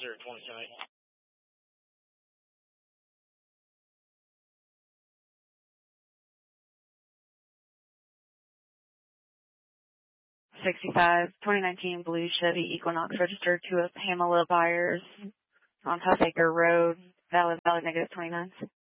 027. '65 2019 blue Chevy Equinox registered to a Pamela Byers on Huffacre Road, valid -29.